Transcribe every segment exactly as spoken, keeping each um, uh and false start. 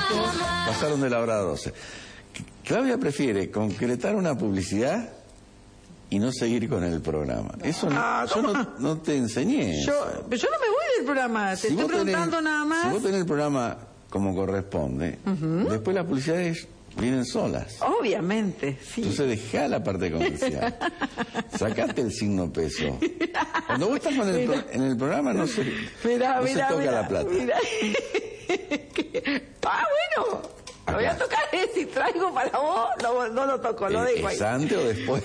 minutos pasaron de la hora doce. Claudia prefiere concretar una publicidad y no seguir con el programa. Eso no, Ah, yo no, no te enseñé. Yo, eso. pero yo no me voy del programa, te Si estoy vos tenés- preguntando nada más. Si vos tenés el programa como corresponde, después las publicidades vienen solas. Obviamente, sí. Entonces dejá la parte comercial. Sacate el signo peso. Cuando vos estás con el pro- en el programa no se, Mirá, no se mirá, toca mirá, la plata. mirá. Ah, bueno. Lo voy a tocar, eh, si traigo para vos, no, no lo toco, lo Eh, dejo ahí. ¿Es antes o después?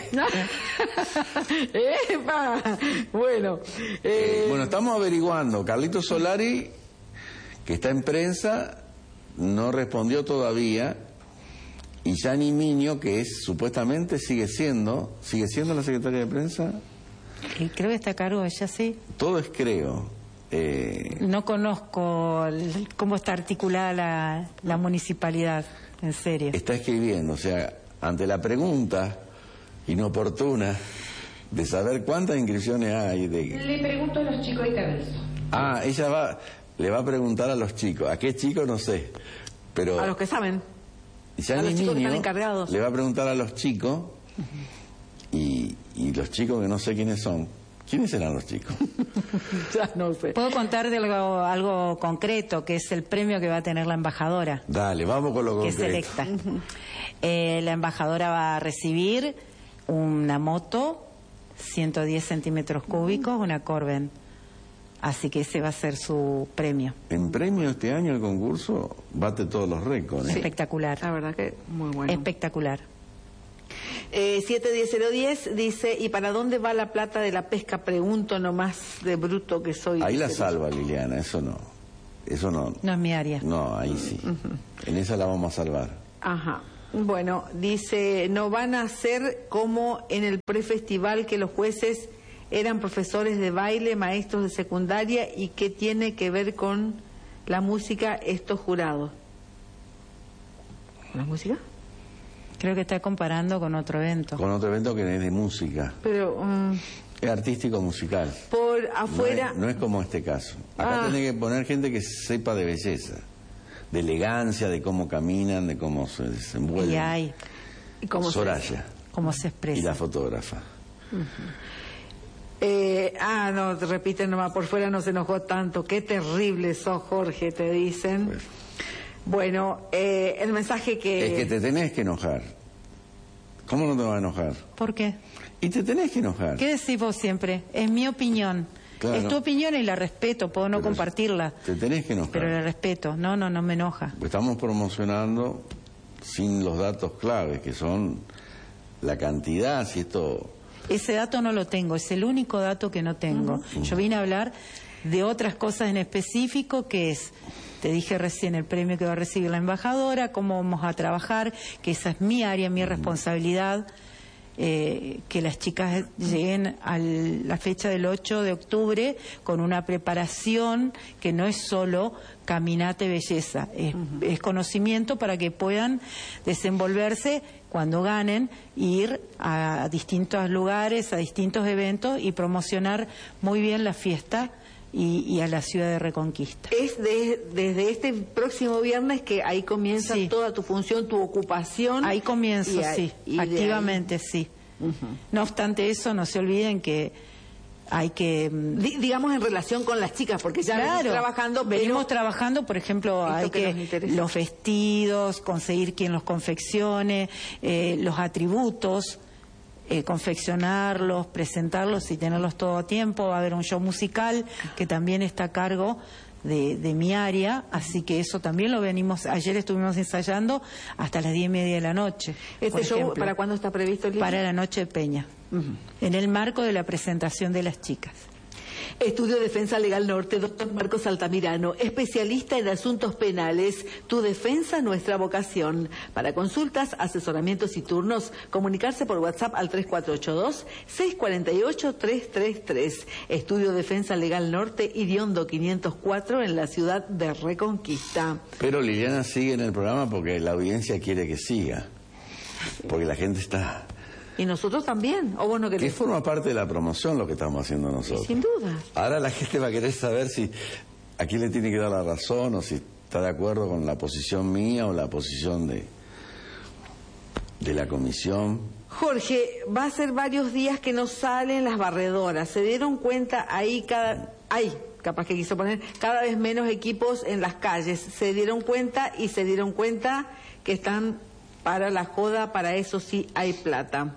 ¡Epa! Bueno, eh, Eh, bueno, estamos averiguando. Carlito Solari, que está en prensa, no respondió todavía. Y Gianni Miño, que es supuestamente sigue siendo, sigue siendo la secretaria de prensa. Eh, Creo que está a cargo ella, sí. Todo es creo. Eh, No conozco el- cómo está articulada la, la municipalidad, en serio. está escribiendo, o sea, ante la pregunta inoportuna de saber cuántas inscripciones hay. De... Le pregunto a los chicos y te aviso. Ah, ella va, le va a preguntar a los chicos. ¿A qué chicos? No sé. Pero a los que saben. Gianni a los chicos que Miño están encargados. le va a preguntar a los chicos y, y los chicos que no sé quiénes son. ¿Quiénes serán los chicos? Ya no sé. Puedo contar de algo, algo concreto, que es el premio que va a tener la embajadora, Dale, vamos con lo que es concreto. electa. Eh, la embajadora va a recibir una moto, ciento diez centímetros cúbicos, una Corben. Así que ese va a ser su premio. En premio este año el concurso bate todos los récords. ¿eh? Espectacular. La verdad que muy bueno. Espectacular. Eh, siete diez cero diez dice, ¿y para dónde va la plata de la pesca? Pregunto nomás de bruto que soy. Ahí la Dice. salva Liliana, eso no. Eso no. No es mi área. No, ahí sí. En esa la vamos a salvar. Ajá. Bueno, dice, no van a ser como en el prefestival que los jueces eran profesores de baile, maestros de secundaria, y qué tiene que ver con la música estos jurados. ¿Con la música? Creo que está comparando con otro evento. Con otro evento que es de música. Pero mm, Es artístico musical. por No afuera... es, no es como este caso. Acá Ah. tiene que poner gente que sepa de belleza, de elegancia, de cómo caminan, de cómo se desenvuelven. Y hay, ¿Y cómo se- Soraya cómo se y expresa. la fotógrafa. Eh, ah, no, te repiten nomás, por fuera no se enojó tanto. Qué terrible sos, Jorge, te dicen. Bueno. Bueno, eh, el mensaje que... Es que te tenés que enojar. ¿Cómo no te vas a enojar? ¿Por qué? Y te tenés que enojar. ¿Qué decís vos siempre? Es mi opinión. Claro. Es tu opinión y la respeto, puedo no Pero compartirla, Te tenés que enojar. pero la respeto. No, no, no me enoja. Estamos promocionando sin los datos claves, que son la cantidad, si esto... Ese dato no lo tengo, es el único dato que no tengo. Yo vine a hablar de otras cosas en específico, que es, te dije recién, el premio que va a recibir la embajadora, cómo vamos a trabajar, que esa es mi área, mi responsabilidad, eh, que las chicas lleguen a la fecha del ocho de octubre con una preparación que no es solo caminata y belleza, es, es conocimiento para que puedan desenvolverse cuando ganen, ir a distintos lugares, a distintos eventos y promocionar muy bien la fiesta y, y a la ciudad de Reconquista. Es de- desde este próximo viernes que ahí comienza Sí. toda tu función, tu ocupación. Ahí comienzo, Y ahí- sí, y de ahí- activamente sí. No obstante eso, no se olviden que hay que... mm, Di- digamos en relación con las chicas, porque ya venís trabajando, pero venimos trabajando, por ejemplo, Esto hay que que, nos interesa. los vestidos, conseguir quien los confeccione, eh, los atributos, eh, confeccionarlos, presentarlos y tenerlos todo a tiempo. Va a haber un show musical que también está a cargo de, de mi área, así que eso también lo venimos, ayer estuvimos ensayando hasta las diez y media de la noche. este por show, ejemplo. ¿para cuándo está previsto, Lili? Para la noche de Peña, en el marco de la presentación de las chicas. Estudio Defensa Legal Norte, doctor Marcos Altamirano, especialista en asuntos penales. Tu defensa, nuestra vocación. Para consultas, asesoramientos y turnos, comunicarse por WhatsApp al tres cuatro ocho dos, seis cuatro ocho, tres tres tres. Estudio Defensa Legal Norte, Iriondo quinientos cuatro, en la ciudad de Reconquista. Pero Liliana sigue en el programa porque la audiencia quiere que siga. Porque la gente está... Y nosotros también, o bueno, que Que forma parte de la promoción lo que estamos haciendo nosotros. sin duda. Ahora la gente va a querer saber si a quién le tiene que dar la razón o si está de acuerdo con la posición mía o la posición de, de la comisión. Jorge, va a ser varios días que no salen las barredoras. ¿Se dieron cuenta ahí cada... Ahí, capaz que quiso poner, cada vez menos equipos en las calles? Se dieron cuenta y se dieron cuenta que están para la joda, para eso sí hay plata.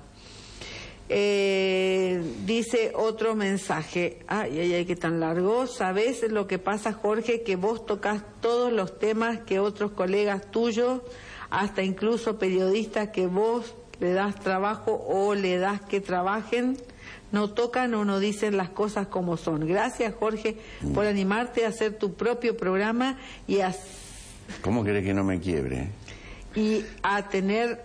Eh, dice otro mensaje, ay, ay, ay, qué tan largo. ¿Sabés lo que pasa, Jorge? Que vos tocas todos los temas que otros colegas tuyos, hasta incluso periodistas que vos le das trabajo o le das que trabajen, no tocan o no dicen las cosas como son. Gracias, Jorge, por animarte a hacer tu propio programa y a... ¿Cómo querés que no me quiebre? Y a tener...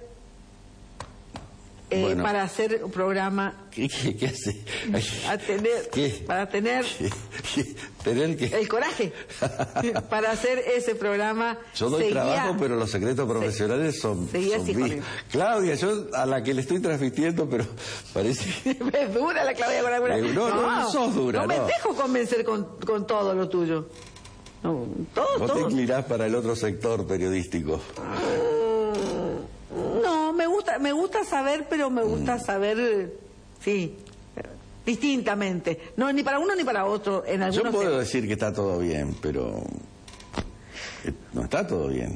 Eh, bueno, para hacer un programa... ¿Qué, qué, qué hace? A tener... ¿Qué? Para tener... ¿Qué, qué, ¿Tener qué? El coraje. Para hacer ese programa... Yo doy seguía, trabajo, pero los secretos profesionales son... Seguía son así, míos. Claudia, yo a la que le estoy transmitiendo, pero parece... Es dura la Claudia con alguna... No, no, no sos dura, No me no. dejo convencer con, con todo lo tuyo. No, todo, Vos todo. te mirás para el otro sector periodístico. No, me gusta, me gusta saber, pero me gusta saber, sí, distintamente. No, ni para uno ni para otro. En algunos Yo puedo temas. decir que está todo bien, pero eh, no está todo bien.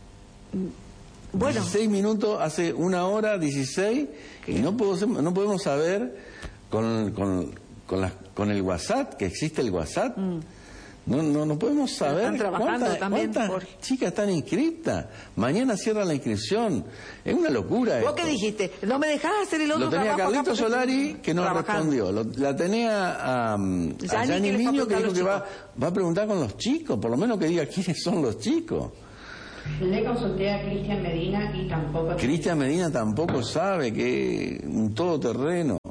Bueno, dieciséis minutos, hace una hora, dieciséis, y no, puedo, no podemos saber con, con, con, la, con el WhatsApp, que existe el WhatsApp. Mm. No, no, no podemos saber están trabajando cuántas, también, cuántas Jorge. chicas están inscritas. Mañana cierra la inscripción. Es una locura. ¿vos esto. qué dijiste? ¿No me dejás hacer el otro Lo tenía trabajo acá Carlito porque Solari, estoy que no trabajando? respondió. Lo- la tenía a, um, a Yani, Gianni que les va a Miño, que preguntar a dijo los que va, va a preguntar con los chicos. Por lo menos que diga quiénes son los chicos. Le consulté a Cristian Medina y tampoco... Cristian Medina tampoco sabe que un todoterreno.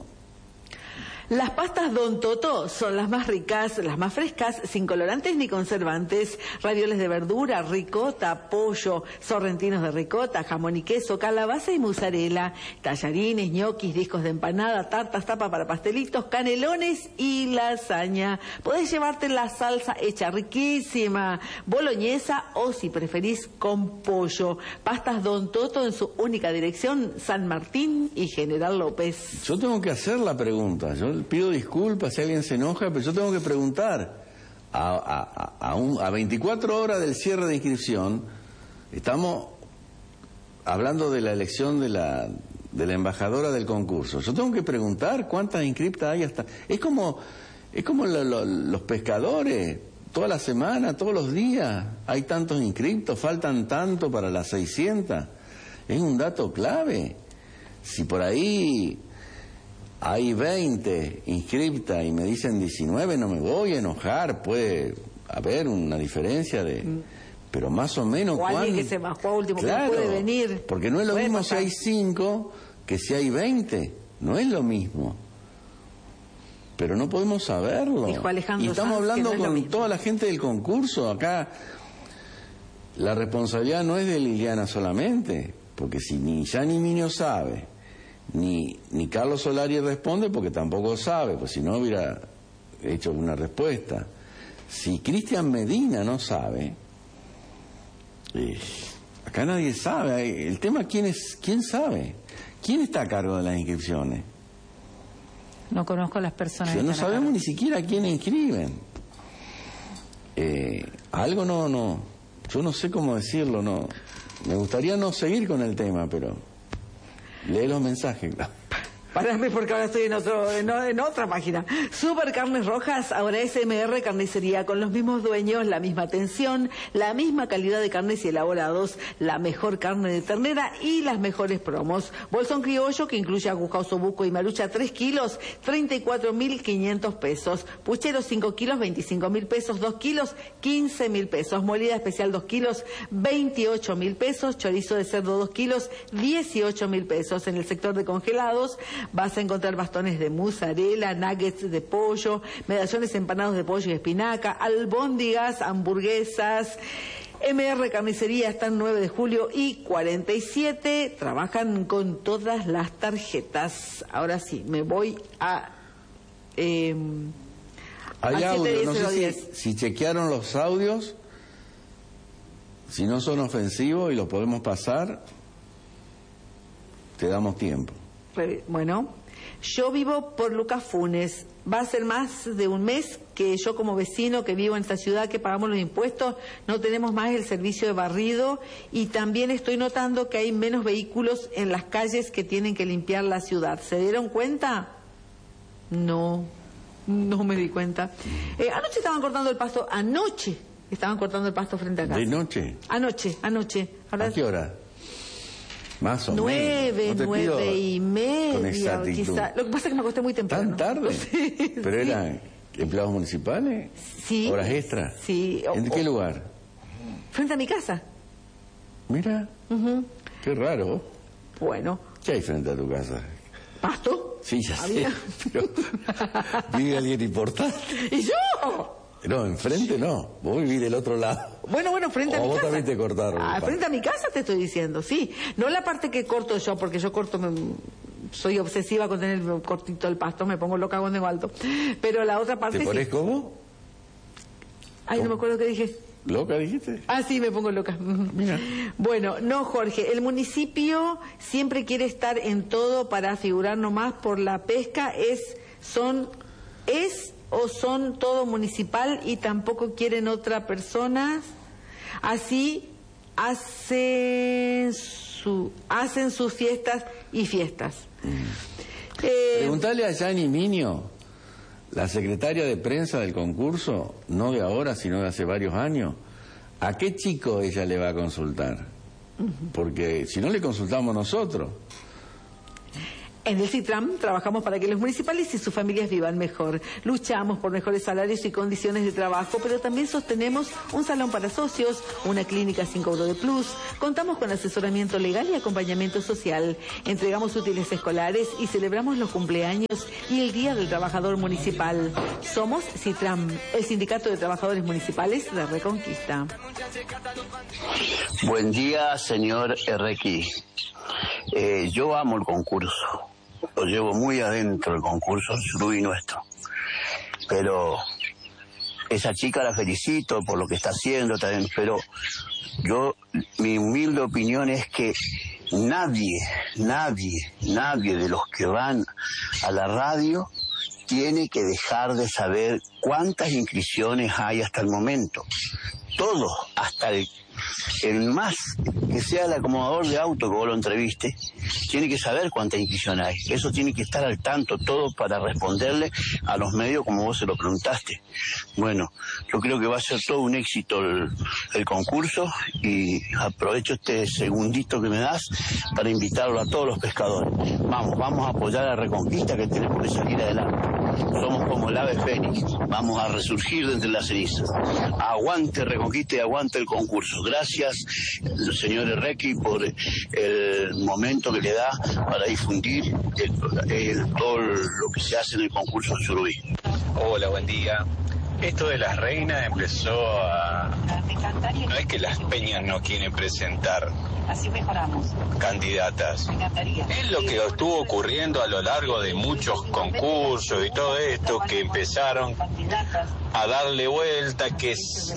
Las pastas Don Toto son las más ricas, las más frescas, sin colorantes ni conservantes. Ravioles de verdura, ricota, pollo, sorrentinos de ricota, jamón y queso, calabaza y mozzarella, tallarines, ñoquis, discos de empanada, tartas, tapa para pastelitos, canelones y lasaña. Podés llevarte la salsa hecha riquísima, boloñesa o, si preferís, con pollo. Pastas Don Toto en su única dirección, San Martín y General López. Yo tengo que hacer la pregunta. Yo pido disculpas si alguien se enoja, pero yo tengo que preguntar. A, a, a, un, a veinticuatro horas del cierre de inscripción, estamos hablando de la elección de la, de la embajadora del concurso. Yo tengo que preguntar cuántas inscriptas hay hasta... Es como, es como lo, lo, los pescadores. Toda la semana, todos los días, hay tantos inscriptos, faltan tanto para las seiscientas. Es un dato clave. Si por ahí hay veinte inscriptas y me dicen diecinueve, no me voy a enojar, puede haber una diferencia de... Mm. Pero más o menos... O alguien ¿cuán... que se bajó a último, claro, que puede venir. Porque no es lo mismo pasar. si hay cinco que si hay veinte. No es lo mismo. Pero no podemos saberlo. Dijo Alejandro y estamos Sanz hablando que no es lo con mismo. toda la gente del concurso. Acá la responsabilidad no es de Liliana solamente, porque si ni Gianni Miño sabe, ni, ni Carlos Solari responde, porque tampoco sabe, pues si no hubiera hecho una respuesta. Si Cristian Medina no sabe, eh, acá nadie sabe. El tema, ¿quién es? ¿Quién sabe? ¿Quién está a cargo de las inscripciones? No conozco a las personas. Si que no están acá. sabemos ni siquiera a quién inscriben. Eh, algo no, no, yo no sé cómo decirlo, no. Me gustaría no seguir con el tema, pero lee los mensajes. Parame porque ahora estoy en, otro, en, en otra página. Super Carnes Rojas, ahora S M R Carnicería, con los mismos dueños, la misma atención, la misma calidad de carnes y elaborados, la mejor carne de ternera y las mejores promos. Bolsón criollo que incluye aguja, osobuco y marucha tres kilos, treinta y cuatro mil quinientos pesos. Puchero cinco kilos, veinticinco mil pesos. dos kilos, quince mil pesos. Molida especial dos kilos, veintiocho mil pesos. Chorizo de cerdo dos kilos, dieciocho mil pesos. En el sector de congelados vas a encontrar bastones de mozzarella, nuggets de pollo, medallones empanados de pollo y espinaca, albóndigas, hamburguesas. M R Carnicería está en nueve de julio y cuarenta y siete. Trabajan con todas las tarjetas. Ahora sí, me voy a... Eh, Hay a audio, siete, no diez, sé diez. si, si chequearon los audios. Si no son ofensivos y los podemos pasar, te damos tiempo. Bueno, yo vivo por Lucas Funes. Va a ser más de un mes que yo como vecino que vivo en esta ciudad, que pagamos los impuestos, no tenemos más el servicio de barrido, y también estoy notando que hay menos vehículos en las calles que tienen que limpiar la ciudad. ¿Se dieron cuenta? No, no me di cuenta. Eh, anoche estaban cortando el pasto, anoche estaban cortando el pasto frente a casa. ¿De noche? Anoche, anoche. Ahora, ¿A qué hora? Más o nueve, menos. No te nueve pido y media, con exactitud. quizá. Lo que pasa es que me acosté muy temprano. ¿Tan tarde? Sí, ¿Pero sí. eran empleados municipales? Sí. ¿Horas extras? Sí. ¿En o, qué o, lugar? Frente a mi casa. Mira, Uh-huh. qué raro. Bueno, ¿Qué hay frente a tu casa? pasto. Sí, ya Había- sé, pero vive alguien importante. ¿Y yo? No, enfrente no, vos vivís del otro lado. Bueno, bueno, frente a O mi vos casa. también te cortaron el Ah, pasto. frente a mi casa te estoy diciendo, sí. No la parte que corto yo, porque yo corto, me- soy obsesiva con tener cortito el pasto, me pongo loca cuando tengo alto. Pero la otra parte ¿Te sí. pones cómo? Ay, no me acuerdo qué dije. ¿Loca dijiste? Ah, sí, me pongo loca. Mira. Bueno, no, Jorge, el municipio siempre quiere estar en todo para figurar nomás por la pesca. Es, son, es o son todo municipal y tampoco quieren otra persona. Así hacen, su, hacen sus fiestas y fiestas. Eh, Preguntale a Yani Minio, la secretaria de prensa del concurso, no de ahora, sino de hace varios años, ¿a qué chico ella le va a consultar? Porque si no le consultamos nosotros. En el CITRAM trabajamos para que los municipales y sus familias vivan mejor. Luchamos por mejores salarios y condiciones de trabajo, pero también sostenemos un salón para socios, una clínica sin cobro de plus, contamos con asesoramiento legal y acompañamiento social, entregamos útiles escolares y celebramos los cumpleaños y el Día del Trabajador Municipal. Somos CITRAM, el Sindicato de Trabajadores Municipales de Reconquista. Buen día, señor Errequi. Eh, yo amo el concurso, lo llevo muy adentro el concurso Surubí nuestro, pero esa chica la felicito por lo que está haciendo también, pero yo, mi humilde opinión es que nadie, nadie, nadie de los que van a la radio tiene que dejar de saber cuántas inscripciones hay hasta el momento. Todos, hasta el el más que sea el acomodador de auto que vos lo entreviste, tiene que saber cuánta inscripción hay. Eso tiene que estar al tanto todo para responderle a los medios como vos se lo preguntaste. Bueno, yo creo que va a ser todo un éxito el, el concurso, y aprovecho este segundito que me das para invitarlo a todos los pescadores. Vamos, vamos a apoyar a Reconquista, que tenemos que salir adelante. Somos como el ave fénix, vamos a resurgir de entre las cenizas. Aguante Reconquista y aguante el concurso. Gracias, señor Errequi, por el momento que le da para difundir el, el, todo lo que se hace en el concurso Surubí. Hola, buen día. Esto de las reinas empezó a... No es que las peñas no quieren presentar Así mejoramos. candidatas. Es lo que estuvo ocurriendo a lo largo de muchos concursos y todo esto, que empezaron a darle vuelta, que es,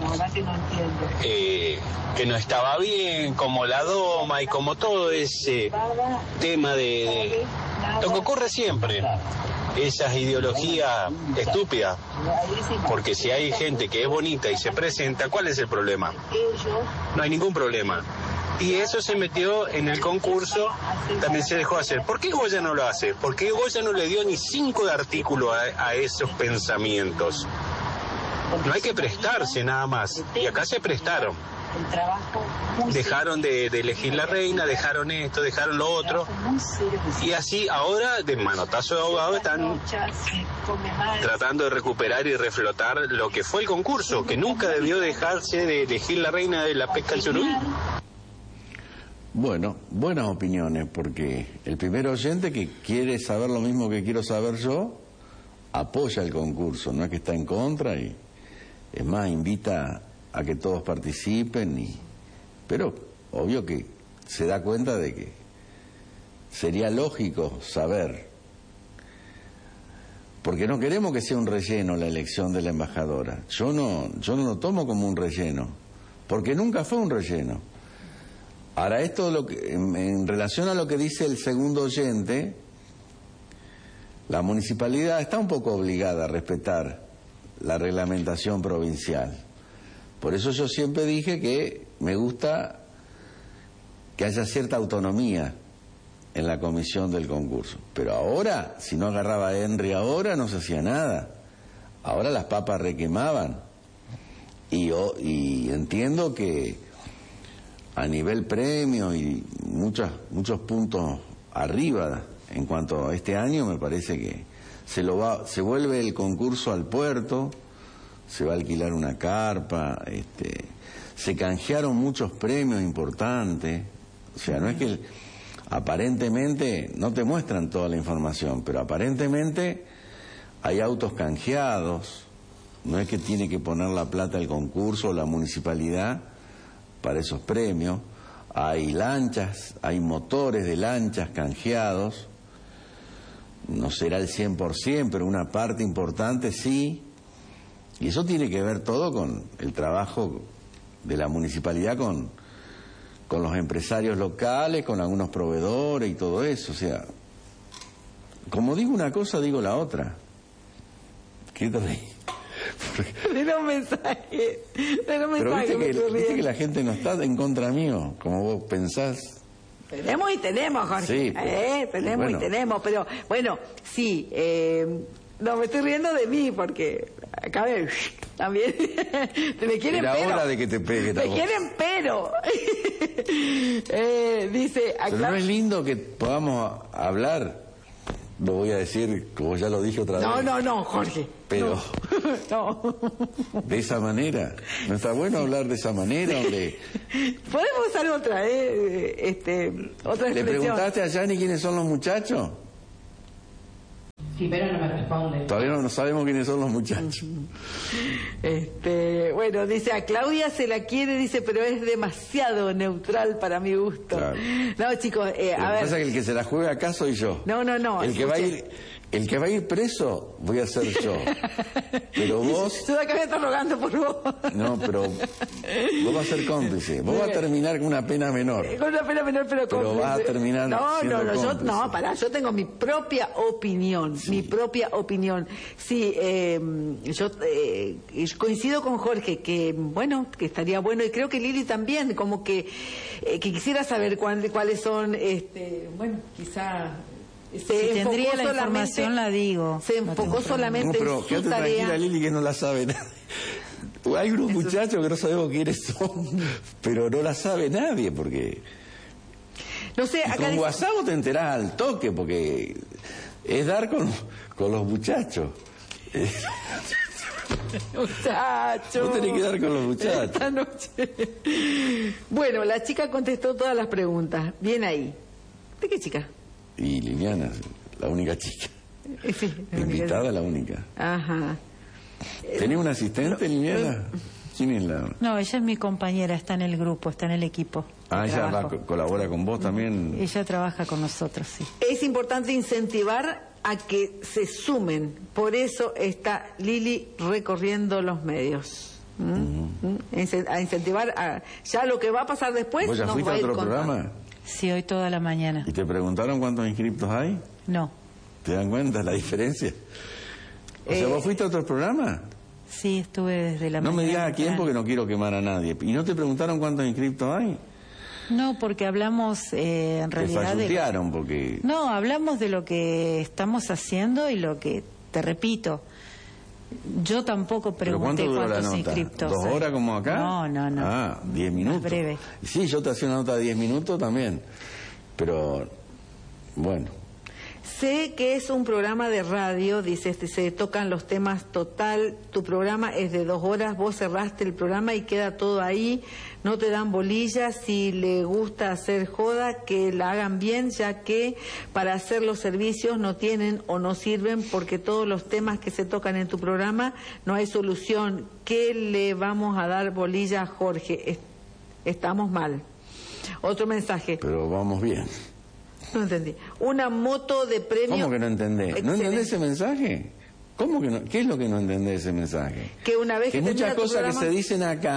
eh, que no estaba bien, como la doma y como todo ese tema de, de lo que ocurre siempre. Esas ideologías estúpidas, porque si hay gente que es bonita y se presenta, ¿cuál es el problema? No hay ningún problema. Y eso se metió en el concurso, también se dejó hacer. ¿Por qué Goya no lo hace? Porque Goya no le dio ni cinco de artículo a, a esos pensamientos. No hay que prestarse nada más, y acá se prestaron. Dejaron de, de elegir la reina, dejaron esto, dejaron lo otro, y así ahora de manotazo de abogado están tratando de recuperar y reflotar lo que fue el concurso, que nunca debió dejarse de elegir la reina de la pesca del surubí. Bueno, buenas opiniones, porque el primer oyente que quiere saber lo mismo que quiero saber yo, apoya el concurso, no es que está en contra, y es más, invita a que todos participen, y pero obvio que se da cuenta de que sería lógico saber, porque no queremos que sea un relleno la elección de la embajadora. Yo no, yo no lo tomo como un relleno, porque nunca fue un relleno. Ahora, esto lo que, en, en relación a lo que dice el segundo oyente, la municipalidad está un poco obligada a respetar la reglamentación provincial. Por eso yo siempre dije que me gusta que haya cierta autonomía en la comisión del concurso. Pero ahora, si no agarraba a Henry ahora, no se hacía nada. Ahora las papas requemaban. Y, yo, y entiendo que a nivel premio y muchos, muchos puntos arriba en cuanto a este año, me parece que se, lo va, se vuelve el concurso al puerto, se va a alquilar una carpa, este, se canjearon muchos premios importantes. O sea, no es que... El, aparentemente, no te muestran toda la información, pero aparentemente hay autos canjeados, no es que tiene que poner la plata el concurso o la municipalidad para esos premios, hay lanchas, hay motores de lanchas canjeados, no será el cien por ciento, pero una parte importante sí, y eso tiene que ver todo con el trabajo de la municipalidad con... con los empresarios locales, con algunos proveedores y todo eso. O sea, como digo una cosa, digo la otra. ¿Qué te reí? Denos un mensaje. Denos un Pero mensaje. viste que, viste que la gente no está en contra mío, como vos pensás. Tenemos y tenemos, Jorge. Sí, pero, eh, tenemos bueno. y tenemos, pero bueno, sí, eh, no me estoy riendo de mí porque acá me, también te me quieren Era pero. hora de que te pegue. Me quieren pero. eh, dice, acá... Pero no es lindo que podamos hablar. Lo voy a decir, como ya lo dije otra No, vez. no, no, Jorge. Pero No. de esa manera. ¿No está bueno hablar de esa manera? De... Podemos usar otra, eh, este, otra ¿Le expresión. preguntaste a Yanni quiénes son los muchachos? Sí, pero no me responde. Todavía no sabemos quiénes son los muchachos. Este, bueno, dice, a Claudia se la quiere, dice, pero es demasiado neutral para mi gusto. Claro. No, chicos, eh, Lo a que ver. pasa es que el que se la juega acá soy yo. No, no, no. El que va a escuche. ir, el que va a ir preso voy a ser yo. Pero vos, Yo de acá me estoy rogando por vos. no, pero vos vas a ser cómplice. Vos vas a terminar con una pena menor. Con una pena menor, pero Pero cómplice. vas a terminar No, siendo no, no, yo, cómplice. no, pará, yo tengo mi propia opinión, Sí. mi propia opinión. Sí, eh, yo eh, coincido con Jorge que, bueno, que estaría bueno, y creo que Lili también, como que, eh, que quisiera saber cuál- cuáles son, este, bueno, quizá... Se Si tendría enfocó la solamente- información, la digo. Se No enfocó tengo problema. solamente No, pero en su quédate tarea. tranquila, Lili, que no la sabe nadie. Hay unos muchachos que no sabemos quiénes son, pero no la sabe nadie, porque... No sé, Y acá con dice- WhatsApp vos te enterás al toque, porque es dar con, con los muchachos. Eh, Muchacho. Vos tenés que dar con los muchachos. Esta noche. Bueno, la chica contestó todas las preguntas. Bien ahí. ¿De qué chica? Y Liliana, la única chica. Eh, sí, Invitada, la única. Ajá. ¿Tenés una asistente, Liliana? ¿Quién es la...? No, ella es mi compañera, está en el grupo, está en el equipo. de Ah, ella va, trabajo. co- colabora con vos también. Ella trabaja con nosotros, sí. Es importante incentivar a que se sumen. Por eso está Lili recorriendo los medios. ¿Mm? ¿Mm? Ince- A incentivar a... Ya lo que va a pasar después ¿Vos ya nos fuiste va a a ir otro contando. programa? Sí, hoy toda la mañana. ¿Y te preguntaron cuántos inscriptos hay? No. ¿Te dan cuenta la diferencia? O sea, Eh, ¿vos fuiste a otro programa? Sí, estuve desde la No me mañana. digas a quién temprano. porque no quiero quemar a nadie. ¿Y no te preguntaron cuántos inscriptos hay? No, porque hablamos eh, en Te realidad de... fallutearon porque... No, hablamos de lo que estamos haciendo y lo que, te repito, yo tampoco ¿Pero pregunté cuánto duró la cuántos nota? inscriptos. ¿Dos hay. horas como acá? No, no, no. Ah, diez minutos. Más breve. Sí, yo te hacía una nota de diez minutos también. Pero, bueno. Sé que es un programa de radio, dice, este, se tocan los temas total, tu programa es de dos horas, vos cerraste el programa y queda todo ahí, no te dan bolillas, si le gusta hacer joda, que la hagan bien, ya que para hacer los servicios no tienen o no sirven, porque todos los temas que se tocan en tu programa no hay solución. ¿Qué le vamos a dar bolilla a Jorge? Es- Estamos mal. Otro mensaje. Pero vamos bien. No entendí. Una moto de premio. ¿Cómo que no entendés? ¿No Excelente. entendés ese mensaje? ¿Cómo que no? ¿Qué es lo que no entendés ese mensaje? Que una vez Que que muchas termina tu cosas que programa- se dicen acá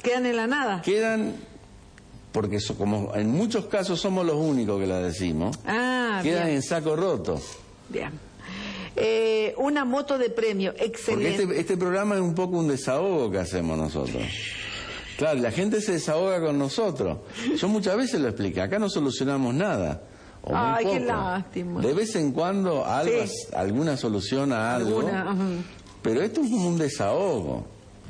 Quedan en la nada. Quedan, porque so, como en muchos casos somos los únicos que la decimos, ah, quedan bien. en saco roto. Bien. Eh, una moto de premio, excelente. Porque este, este programa es un poco un desahogo que hacemos nosotros. Claro, la gente se desahoga con nosotros. Yo muchas veces lo expliqué, acá no solucionamos nada. O muy Ay, poco. qué lástima. De vez en cuando algo, Sí. alguna solución a algo, Alguna, ajá. pero esto es como un desahogo.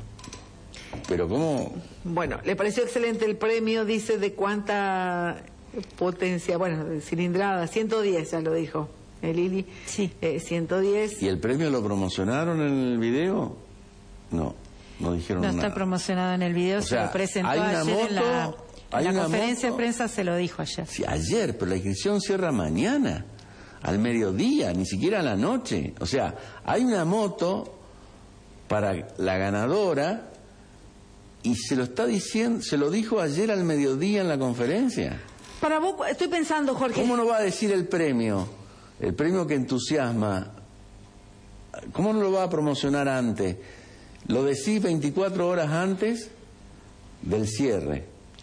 Pero ¿cómo? Bueno, le pareció excelente el premio, dice de cuánta potencia, bueno, de cilindrada, ciento diez, ya lo dijo eh, Lili. Sí. Eh, ciento diez. ¿Y el premio lo promocionaron en el video? No, no dijeron No nada. está promocionado en el video, O se sea, lo presentó hay una ayer moto, en la, hay en la una conferencia moto. de prensa, se lo dijo ayer. Sí, ayer, pero la inscripción cierra mañana, al mediodía, ni siquiera a la noche. O sea, hay una moto para la ganadora y se lo está diciendo, se lo dijo ayer al mediodía en la conferencia. Para vos, estoy pensando, Jorge. ¿Cómo no va a decir el premio? El premio que entusiasma. ¿Cómo no lo va a promocionar antes? Lo decís veinticuatro horas antes del cierre.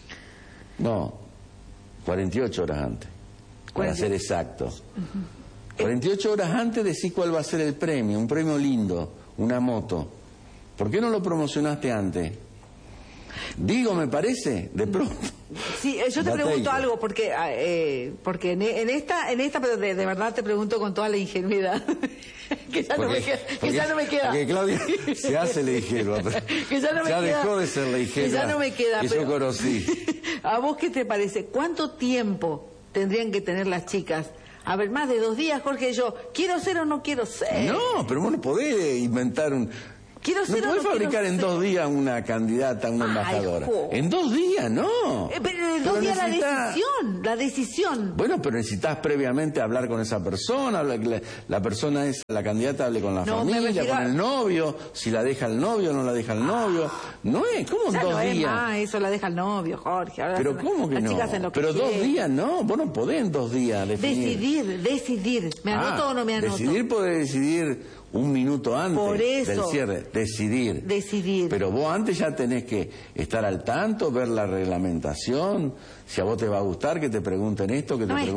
No, cuarenta y ocho horas antes, para cuarenta. ser exactos. cuarenta y ocho horas antes decís cuál va a ser el premio, un premio lindo, una moto. ¿Por qué no lo promocionaste antes? Digo, me parece, de pronto. Sí, eh, yo te Date pregunto ahí. algo, porque ah, eh, porque en, en esta, en esta, pero de, de verdad te pregunto con toda la ingenuidad, que ya no me queda, que porque- ya no me queda. porque Claudia se hace la ingenua, pero Que ya no me ya queda. dejó de ser la ingenua Que ya no me queda. que pero- yo conocí. ¿A vos qué te parece? ¿Cuánto tiempo tendrían que tener las chicas? A ver, más de dos días, Jorge, yo, ¿quiero ser o no quiero ser? No, pero vos no podés inventar un... ¿Quiero No ser o podés no fabricar quiero en ser? dos días una candidata, una Ay, embajadora. jo. En dos días, no. Eh, pero en Pero dos días la necesita- decisión, la decisión. Bueno, pero necesitas previamente hablar con esa persona, hablar que la, la persona es, la candidata hable con la No, me familia, refiero con a- el novio, si la deja el novio o no la deja el novio. No es, ¿cómo en Ya dos no es días? más, eso la deja el novio, Jorge. Ahora Pero hacen- ¿cómo que las no? chicas hacen lo que Pero dos quieren. días no, vos no podés en dos días definir. Decidir, decidir. ¿Me anoto Ah, o no me anoto? Decidir puede decidir un minuto antes Por eso. del cierre. Decidir. Decidir. Pero vos antes ya tenés que estar al tanto, ver la reglamentación, si a vos te va a gustar que te pregunten esto, que te No es pregunten